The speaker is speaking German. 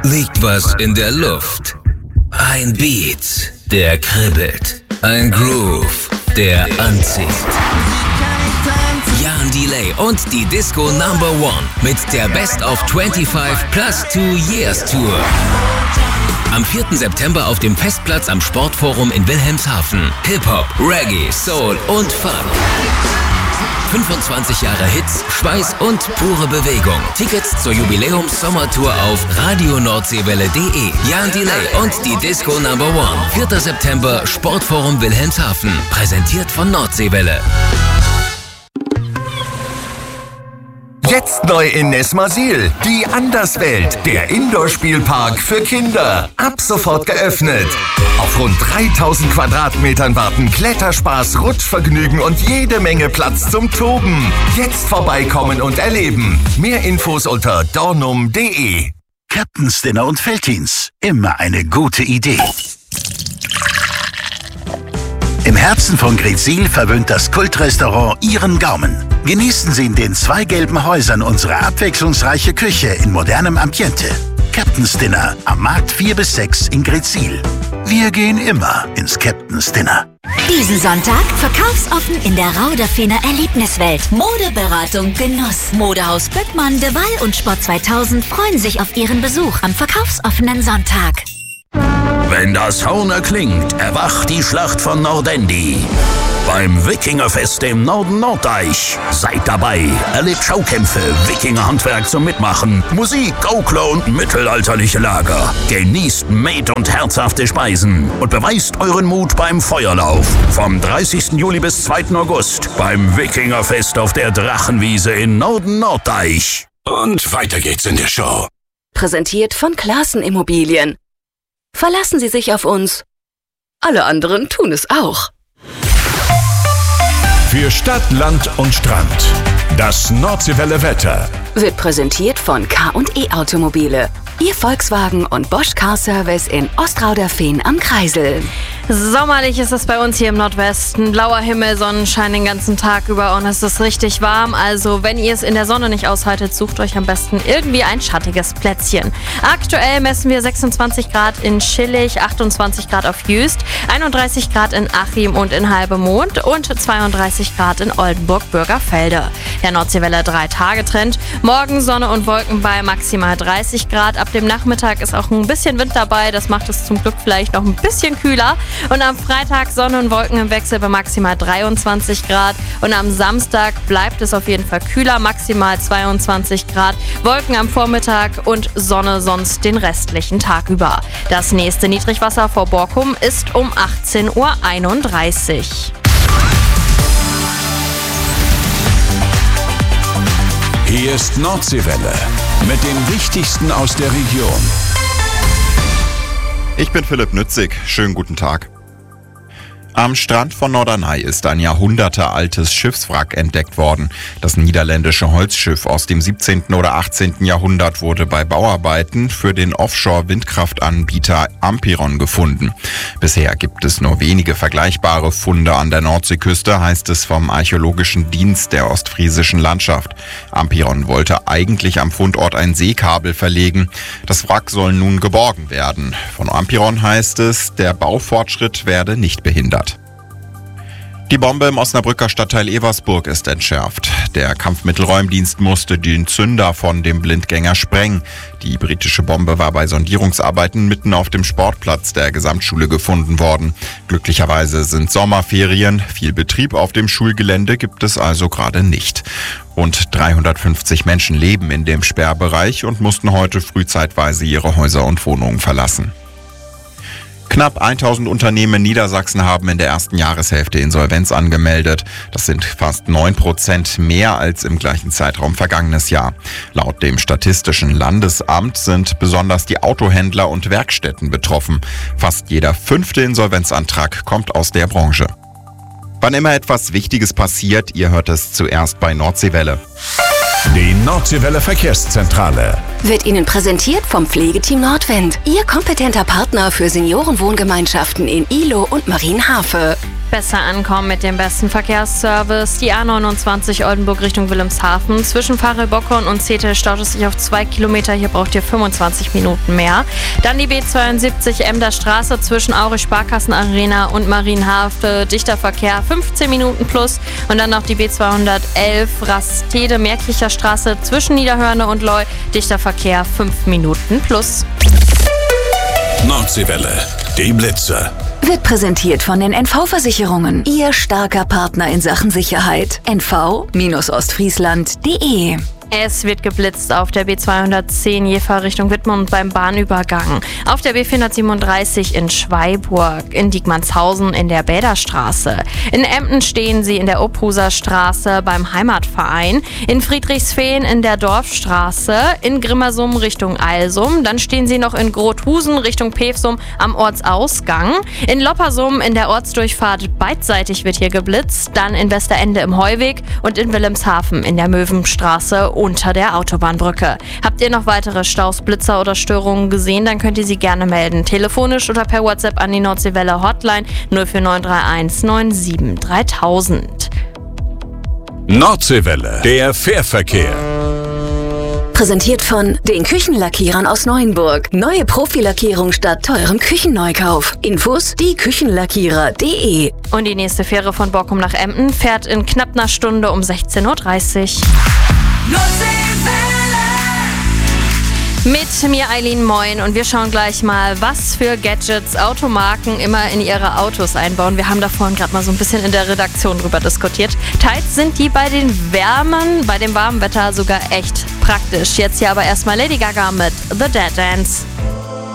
liegt was in der Luft. Ein Beat, der kribbelt. Ein Groove, der anzieht. Jan Delay und die Disco Number One mit der Best of 25 plus 2 Years Tour. Am 4. September auf dem Festplatz am Sportforum in Wilhelmshaven. Hip-Hop, Reggae, Soul und Funk. 25 Jahre Hits, Schweiß und pure Bewegung. Tickets zur Jubiläums-Sommertour auf radionordsee-welle.de. Jan Delay und die Disco Number One. 4. September, Sportforum Wilhelmshaven. Präsentiert von Nordseewelle. Jetzt neu in Nesmasil, die Anderswelt, der Indoor-Spielpark für Kinder. Ab sofort geöffnet. Auf rund 3000 Quadratmetern warten Kletterspaß, Rutschvergnügen und jede Menge Platz zum Toben. Jetzt vorbeikommen und erleben. Mehr Infos unter dornum.de. Captain's Dinner und Veltins. Immer eine gute Idee. Im Herzen von Greetsiel verwöhnt das Kultrestaurant Ihren Gaumen. Genießen Sie in den 2 gelben Häusern unsere abwechslungsreiche Küche in modernem Ambiente. Captain's Dinner am Markt 4 bis 6 in Greetsiel. Wir gehen immer ins Captain's Dinner. Diesen Sonntag verkaufsoffen in der Rauderfener Erlebniswelt. Modeberatung, Genuss. Modehaus Böckmann, De Waal und Sport 2000 freuen sich auf Ihren Besuch am verkaufsoffenen Sonntag. Wenn das Horn erklingt, erwacht die Schlacht von Nordendi. Beim Wikingerfest im Norden Norddeich. Seid dabei, erlebt Schaukämpfe, Wikingerhandwerk zum Mitmachen, Musik, Gaukler und mittelalterliche Lager. Genießt Met- und herzhafte Speisen und beweist euren Mut beim Feuerlauf. Vom 30. Juli bis 2. August beim Wikingerfest auf der Drachenwiese in Norden Norddeich. Und weiter geht's in der Show. Präsentiert von Classen Immobilien. Verlassen Sie sich auf uns. Alle anderen tun es auch. Für Stadt, Land und Strand. Das Nordseewelle Wetter Wird präsentiert von K&E Automobile. Ihr Volkswagen und Bosch Car Service in Ostrauderfehn am Kreisel. Sommerlich ist es bei uns hier im Nordwesten. Blauer Himmel, Sonnenschein den ganzen Tag über und es ist richtig warm. Also wenn ihr es in der Sonne nicht aushaltet, sucht euch am besten irgendwie ein schattiges Plätzchen. Aktuell messen wir 26 Grad in Schillig, 28 Grad auf Jüst, 31 Grad in Achim und in Halbemond und 32 Grad in Oldenburg-Bürgerfelde. Der Nordseewelle 3-Tage-Trend. Morgen Sonne und Wolken bei maximal 30 Grad. Ab dem Nachmittag ist auch ein bisschen Wind dabei. Das macht es zum Glück vielleicht noch ein bisschen kühler. Und am Freitag Sonne und Wolken im Wechsel bei maximal 23 Grad. Und am Samstag bleibt es auf jeden Fall kühler, maximal 22 Grad. Wolken am Vormittag und Sonne sonst den restlichen Tag über. Das nächste Niedrigwasser vor Borkum ist um 18:31 Uhr. Hier ist Nordseewelle mit dem Wichtigsten aus der Region. Ich bin Philipp Nützig. Schönen guten Tag. Am Strand von Norderney ist ein jahrhundertealtes Schiffswrack entdeckt worden. Das niederländische Holzschiff aus dem 17. oder 18. Jahrhundert wurde bei Bauarbeiten für den Offshore-Windkraftanbieter Ampiron gefunden. Bisher gibt es nur wenige vergleichbare Funde an der Nordseeküste, heißt es vom Archäologischen Dienst der ostfriesischen Landschaft. Ampiron wollte eigentlich am Fundort ein Seekabel verlegen. Das Wrack soll nun geborgen werden. Von Ampiron heißt es, der Baufortschritt werde nicht behindert. Die Bombe im Osnabrücker Stadtteil Eversburg ist entschärft. Der Kampfmittelräumdienst musste den Zünder von dem Blindgänger sprengen. Die britische Bombe war bei Sondierungsarbeiten mitten auf dem Sportplatz der Gesamtschule gefunden worden. Glücklicherweise sind Sommerferien. Viel Betrieb auf dem Schulgelände gibt es also gerade nicht. Rund 350 Menschen leben in dem Sperrbereich und mussten heute frühzeitweise ihre Häuser und Wohnungen verlassen. Knapp 1000 Unternehmen in Niedersachsen haben in der ersten Jahreshälfte Insolvenz angemeldet. Das sind fast 9% mehr als im gleichen Zeitraum vergangenes Jahr. Laut dem Statistischen Landesamt sind besonders die Autohändler und Werkstätten betroffen. Fast jeder 5. Insolvenzantrag kommt aus der Branche. Wann immer etwas Wichtiges passiert, ihr hört es zuerst bei Nordseewelle. Die Nordseewelle Verkehrszentrale. wird Ihnen präsentiert vom Pflegeteam Nordwind. Ihr kompetenter Partner für Seniorenwohngemeinschaften in Ihlow und Marienhafe. Besser ankommen mit dem besten Verkehrsservice. Die A29 Oldenburg Richtung Wilhelmshaven. Zwischen Pfarrelbockern und Zetel staut es sich auf 2 Kilometer. Hier braucht ihr 25 Minuten mehr. Dann die B72 Emder Straße zwischen Aurich Sparkassenarena und Marienhafe. Dichter Verkehr 15 Minuten plus. Und dann noch die B211 Rastede Märklicher Straße zwischen Niederhörne und Leu. Dichter Verkehr 5 Minuten plus. Nordseewelle, die Blitze. Wird präsentiert von den NV-Versicherungen. Ihr starker Partner in Sachen Sicherheit. nv-ostfriesland.de. Es wird geblitzt auf der B210 Jever Richtung Wittmund beim Bahnübergang. Auf der B437 in Schweiburg, in Diekmannshausen in der Bäderstraße. In Emden stehen sie in der Ophuser Straße beim Heimatverein. In Friedrichsfehn in der Dorfstraße. In Grimmersum Richtung Alsum. Dann stehen sie noch in Grothusen Richtung Pevsum am Ortsausgang. In Loppersum in der Ortsdurchfahrt beidseitig wird hier geblitzt. Dann in Westerende im Heuweg und in Wilhelmshaven in der Möwenstraße unter der Autobahnbrücke. Habt ihr noch weitere Staus, Blitzer oder Störungen gesehen, dann könnt ihr sie gerne melden. Telefonisch oder per WhatsApp an die Nordseewelle Hotline 04931 97 3000. Nordseewelle, der Fährverkehr. Präsentiert von den Küchenlackierern aus Neuenburg. Neue Profilackierung statt teurem Küchenneukauf. Infos dieküchenlackierer.de. Und die nächste Fähre von Borkum nach Emden fährt in knapp einer Stunde um 16.30 Uhr. Mit mir Eileen Moin und wir schauen gleich mal, was für Gadgets Automarken immer in ihre Autos einbauen. Wir haben da vorhin gerade mal so ein bisschen in der Redaktion drüber diskutiert. Teils sind die bei dem warmen Wetter sogar echt praktisch. Jetzt hier aber erstmal Lady Gaga mit The Dead Dance.